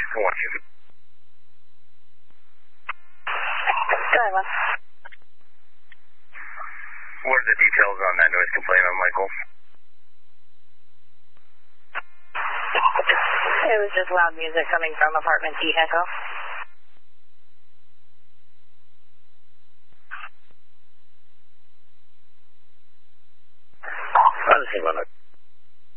Go on, Jimmy. Go ahead, Wes. What are the details on that noise complaint on Michael? It was just loud music coming from apartment D Echo. I understand about it.